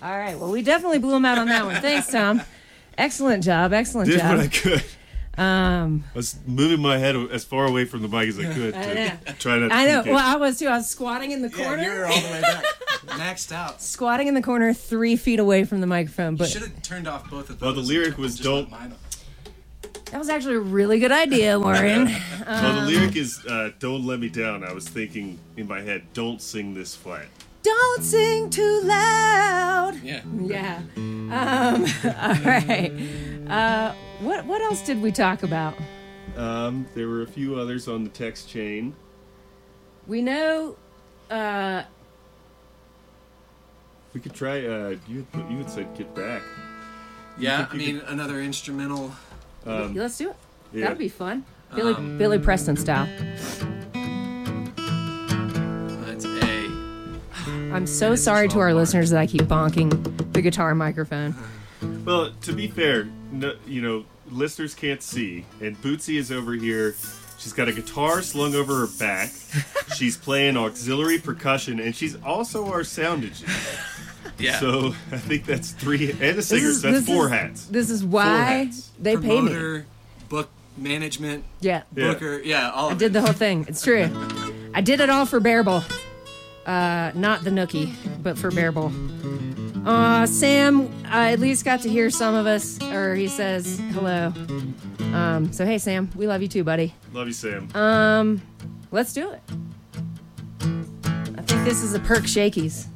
All right. Well, we definitely blew him out on that one. Thanks, Tom. Excellent job. Excellent Did job. what I could. I was moving my head as far away from the mic as I could. Try not to I know. peek it. Well, I was too. I was squatting in the corner. Yeah, you're all the way back. Maxed out. Squatting in the corner 3 feet away from the microphone. But Should have turned off both of those. Well, the lyric was don't. that was actually a really good idea, Lauren. Well, the lyric is "Don't let me down." I was thinking in my head, "Don't sing this flat." Don't sing too loud. Yeah. Yeah. All right. What else did we talk about? There were a few others on the text chain. We know. We could try. You had said "Get Back." Yeah, I mean, another instrumental. Let's do it. Yeah. That'll be fun. Billy Preston style. That's A. I'm so sorry to our listeners that I keep bonking the guitar microphone. Well, to be fair, listeners can't see, and Bootsy is over here. She's got a guitar slung over her back. She's playing auxiliary percussion, and she's also our sound engineer. Yeah. So I think that's 3, and a singer. That's 4 hats. This is why they pay me. Promoter, book management, Yeah. booker, all I of did it. the whole thing. It's true. I did it all for Bearable. Not the Nookie, but for Bearable. Sam at least got to hear some of us, or he says hello. So hey, Sam, we love you too, buddy. Love you, Sam. Let's do it. I think this is a Perk Shakies.